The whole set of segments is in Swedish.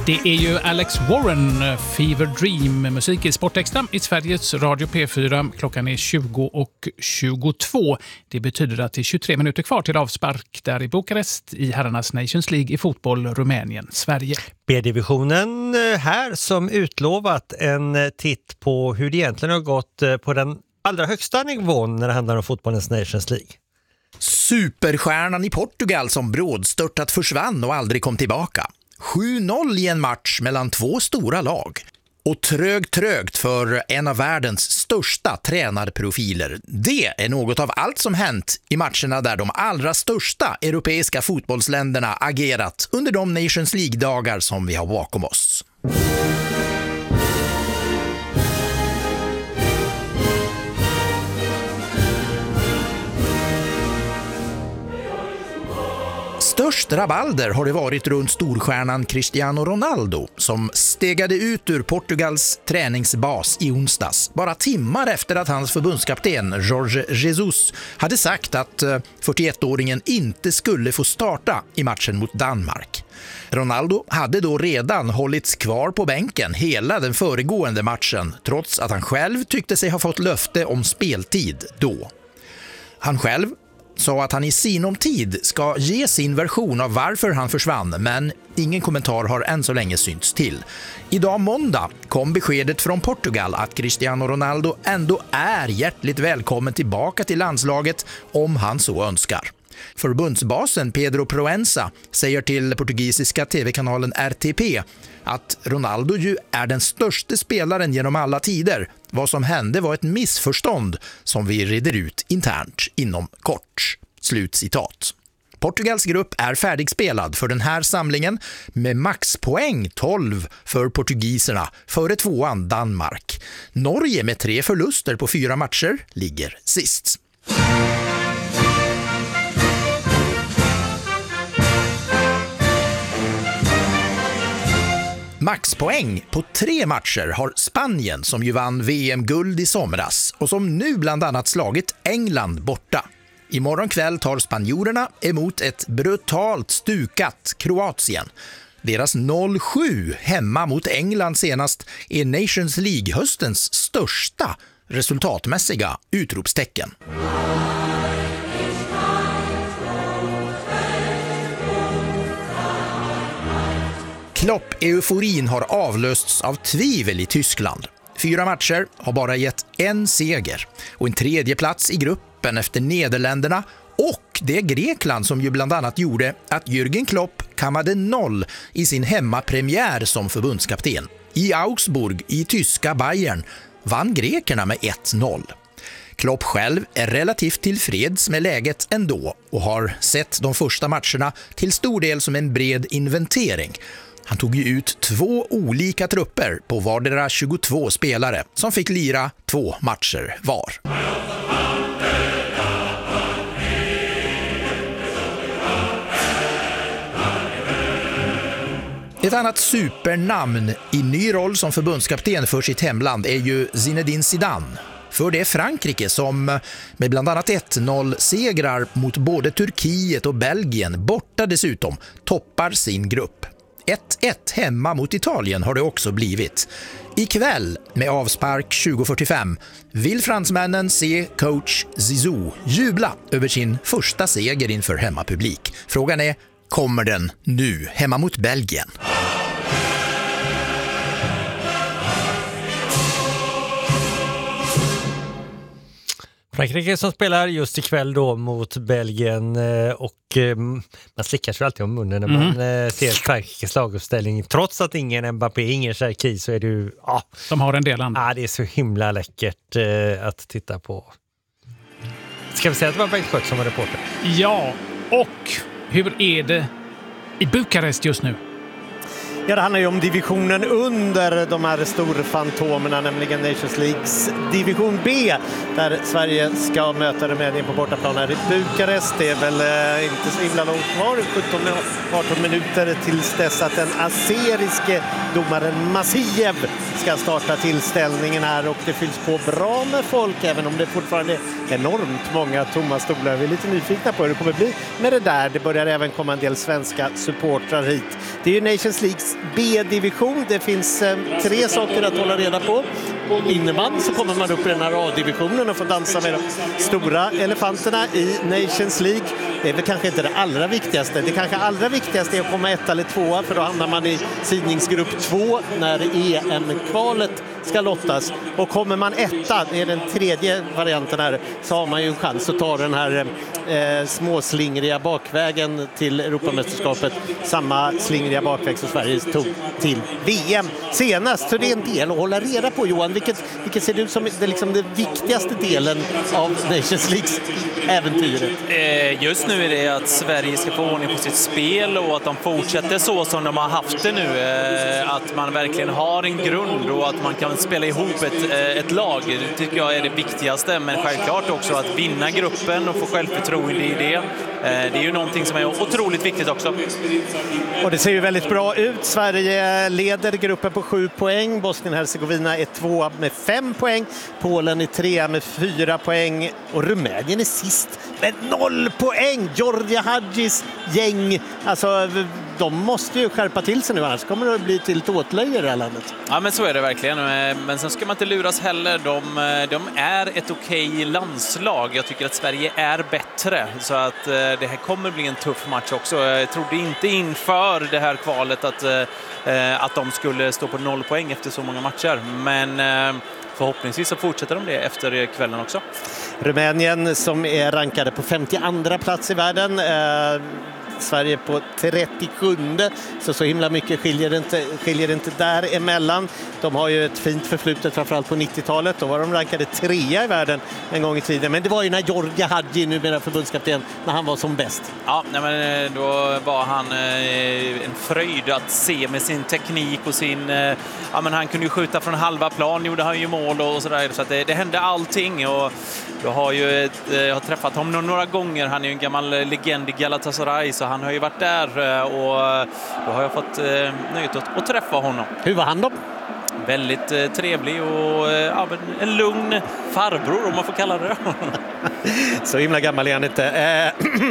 Det är ju Alex Warren, Fever Dream, musik i Sportextra i Sveriges Radio P4. Klockan är 20:22. Det betyder att det är 23 minuter kvar till avspark där i Bukarest i herrarnas Nations League i fotboll, Rumänien, Sverige. B-divisionen här som utlovat en titt på hur det egentligen har gått på den allra högsta nivån när det handlar om fotbollens Nations League. Superstjärnan i Portugal som brådstörtat försvann och aldrig kom tillbaka. 7-0 i en match mellan två stora lag. Och trögt för en av världens största tränarprofiler. Det är något av allt som hänt i matcherna där de allra största europeiska fotbollsländerna agerat under de Nations League-dagar som vi har bakom oss. Störst rabalder har det varit runt storstjärnan Cristiano Ronaldo som stegade ut ur Portugals träningsbas i onsdags. Bara timmar efter att hans förbundskapten Jorge Jesus hade sagt att 41-åringen inte skulle få starta i matchen mot Danmark. Ronaldo hade då redan hållits kvar på bänken hela den föregående matchen trots att han själv tyckte sig ha fått löfte om speltid då. Han själv sa att han i sinom tid ska ge sin version av varför han försvann, men ingen kommentar har än så länge synts till. Idag måndag kom beskedet från Portugal att Cristiano Ronaldo ändå är hjärtligt välkommen tillbaka till landslaget om han så önskar. Förbundsbasen Pedro Proença säger till portugisiska tv-kanalen RTP att Ronaldo ju är den största spelaren genom alla tider. Vad som hände var ett missförstånd som vi reder ut internt inom kort. Slutcitat. Portugals grupp är färdigspelad för den här samlingen med maxpoäng 12 för portugiserna före tvåan Danmark. Norge med 3 förluster på 4 matcher ligger sist. Maxpoäng på 3 matcher har Spanien som ju vann VM-guld i somras och som nu bland annat slagit England borta. Imorgon kväll tar spanjorerna emot ett brutalt stukat Kroatien. Deras 0-7 hemma mot England senast är Nations League-höstens största resultatmässiga utropstecken. Klopp-euforin har avlösts av tvivel i Tyskland. 4 matcher har bara gett en seger och en 3:e plats i gruppen efter Nederländerna och det Grekland som ju bland annat gjorde att Jürgen Klopp kammade 0 i sin hemmapremiär som förbundskapten. I Augsburg i tyska Bayern vann grekerna med 1-0. Klopp själv är relativt tillfreds med läget ändå och har sett de första matcherna till stor del som en bred inventering. Han tog ju ut 2 olika trupper på vardera 22 spelare som fick lira 2 matcher var. Ett annat supernamn i ny roll som förbundskapten för sitt hemland är ju Zinedine Zidane. För det är Frankrike som med bland annat 1-0-segrar mot både Turkiet och Belgien borta dessutom toppar sin grupp. 1-1 hemma mot Italien har det också blivit. Ikväll med avspark 20:45 vill fransmännen se coach Zizou jubla över sin första seger inför hemmapublik. Frågan är, kommer den nu hemma mot Belgien? Frankrike som spelar just ikväll då mot Belgien och man slickar sig alltid om munnen när man ser Frankrikes laguppställning. Trots att ingen Mbappé, ingen Cherki så är det ju... De har en del andra. Det är så himla läckert att titta på. Ska vi säga att det var Bengt Sköld som var reporter? Ja, och hur är det i Bukarest just nu? Ja, det handlar ju om divisionen under de här storfantomerna, nämligen Nations Leagues division B, där Sverige ska möta Rumänien på bortaplan här i Bukarest. Det är väl inte så himla långt kvar, 17-18 minuter tills dess att den azeriske domaren Masiev ska starta tillställningen här, och det fylls på bra med folk, även om det fortfarande är enormt många tomma stolar. Vi är lite nyfikna på hur det kommer bli med det där. Det börjar även komma en del svenska supportrar hit Det är ju Nations Leagues B-division. Det finns 3 saker att hålla reda på. Vinner man så kommer man upp i den här A-divisionen och får dansa med de stora elefanterna i Nations League. Det är väl kanske inte det allra viktigaste. Det kanske allra viktigaste är att komma 1 eller 2, för då hamnar man i sidningsgrupp 2 när EM-kvalet ska lottas. Och kommer man 1, det är den tredje varianten här, så har man ju en chans att ta den här småslingriga bakvägen till Europamästerskapet. Samma slingriga bakväg som Sverige tog till VM senast. Så det är en del att hålla reda på, Johan. Vilket ser du som den viktigaste delen av Nations Leagues äventyret? Just nu är det att Sverige ska få ordning på sitt spel och att de fortsätter så som de har haft det nu. Att man verkligen har en grund och att man kan spela ihop ett lag. Det tycker jag är det viktigaste, men självklart också att vinna gruppen och få självförtroende i det. Det är ju någonting som är otroligt viktigt också. Och det ser ju väldigt bra ut. Sverige leder gruppen på 7 poäng. Bosnien-Hercegovina är 2 med 5 poäng. Polen är 3 med 4 poäng. Och Rumänien är sist med 0 poäng. Georgia Hadjis gäng. Alltså, de måste ju skärpa till sig nu, annars kommer det bli till åtlöje i det här landet. Ja, men så är det verkligen. Men sen ska man inte luras heller. De är ett okej landslag. Jag tycker att Sverige är bättre. Så att det här kommer bli en tuff match också. Jag trodde inte inför det här kvalet att de skulle stå på 0 poäng efter så många matcher. Men förhoppningsvis så fortsätter de det efter kvällen också. Rumänien som är rankade på 52 plats i världen. Sverige på 37, så himla mycket skiljer inte däremellan. De har ju ett fint förflutet, framförallt på 90-talet. Då var de rankade 3 i världen en gång i tiden. Men det var ju när Georgia Hadji, numera förbundskapten, när han var som bäst. Ja, men då var han en fröjd att se med sin teknik och sin... Ja, men han kunde ju skjuta från halva plan, gjorde han ju mål och sådär. Så att det hände allting. Och jag har träffat honom några gånger. Han är ju en gammal legend i Galatasaray, så han har ju varit där och då har jag fått nöjet att träffa honom. Hur var han då? Väldigt trevlig och en lugn farbror, om man får kalla det. Så himla gammal är han inte.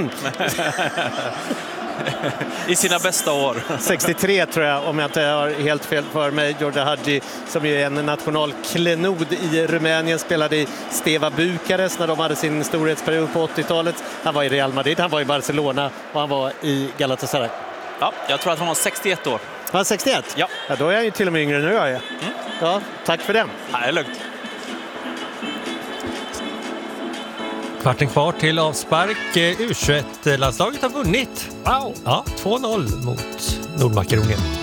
I sina bästa år. 63 tror jag, om jag inte har helt fel för mig. Georgia Hadji, som ju är en nationalklenod i Rumänien, spelade i Steaua Bukarest när de hade sin storhetsperiod på 80-talet. Han var i Real Madrid, han var i Barcelona och han var i Galatasaray. Ja, jag tror att han var 61 år. Han var 61? Ja. Då är jag ju till och med yngre än jag är. Ja, tack för den. Ja, det är lugnt. Kvarten kvar till avspark. U21-landslaget har vunnit. Wow! Ja, 2-0 mot Nordmakedonien.